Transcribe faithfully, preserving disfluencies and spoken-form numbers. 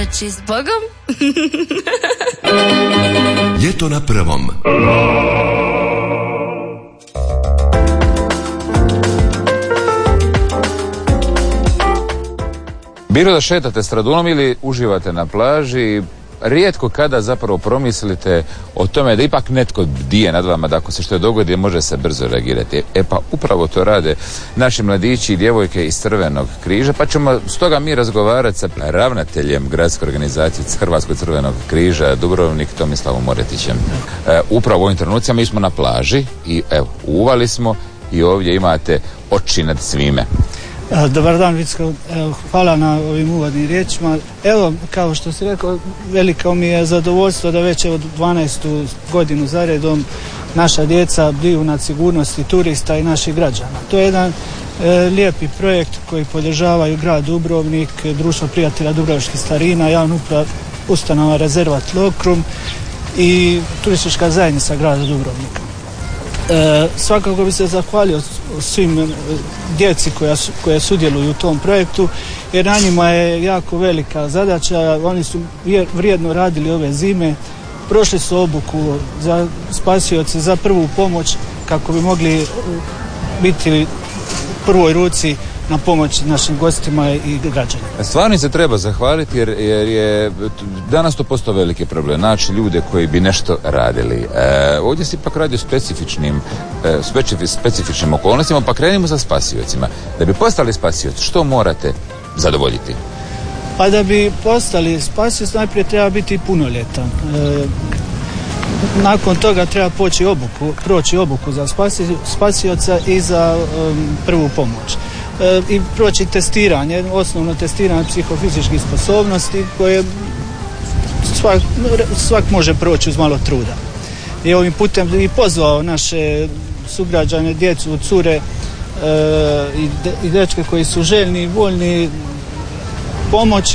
S Bogom. Ljeto na prvom. Bilo da šetate s Radulom ili uživate na plaži, rijetko kada zapravo promislite o tome da ipak netko bdije nad vama, da ako se što dogodi može se brzo reagirati. E pa upravo to rade naši mladići i djevojke iz Crvenog križa, pa ćemo stoga mi razgovarati sa ravnateljem gradske organizacije Hrvatskog Crvenog križa Dubrovnik Tomislavom Moretićem. E, upravo u ovim trenucima mi smo na plaži i evo, uvali smo i ovdje imate oči nad svime. Dobar dan, Vicko. Hvala na ovim uvodnim riječima. Evo, kao što si rekao, veliko mi je zadovoljstvo da već od dvanaestu godinu za redom naša djeca bdiju nad sigurnosti turista i naših građana. To je jedan e, lijepi projekt koji podržavaju grad Dubrovnik, Društvo prijatelja dubrovačkih starina, javna uprava, ustanova Rezervat Lokrum i turistička zajednica grada Dubrovnika. E, svakako bi se zahvalio svim djeci koja, koja sudjeluju u tom projektu, jer na njima je jako velika zadaća. Oni su vrijedno radili ove zime, prošli su obuku za spasioce, za prvu pomoć, kako bi mogli biti u prvoj ruci na pomoć našim gostima i građanima. Stvarno se treba zahvaliti jer, jer je danas to postao veliki problem. Naći ljude koji bi nešto radili. E, ovdje se ipak radi o specifičnim, e, specif, specifičnim okolnostima, pa krenimo sa spasiocima. Da bi postali spasioci, što morate zadovoljiti? Pa da bi postali spasioc, najprije treba biti punoljetan. E, nakon toga treba poći obuku, proći obuku za spasi, spasioca i za um, prvu pomoć. I proći testiranje, osnovno testiranje psihofizičkih sposobnosti koje svak, svak može proći uz malo truda. I ovim putem i pozvao naše sugrađane, djecu, cure e, i, de, i dečke koji su željni i voljni pomoći